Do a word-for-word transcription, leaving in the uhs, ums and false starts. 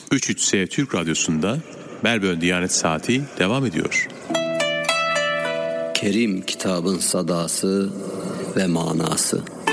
üç üç S Türk Radyosu'nda Melbourne Diyanet Saati devam ediyor. Kerim kitabın sadası ve manası.